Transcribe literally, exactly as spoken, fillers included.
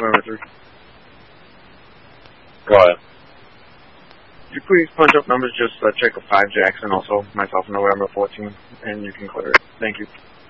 November three. Go ahead. Could you please punch up numbers, just uh, check a five Jackson, also myself, November fourteen, and you can clear it. Thank you.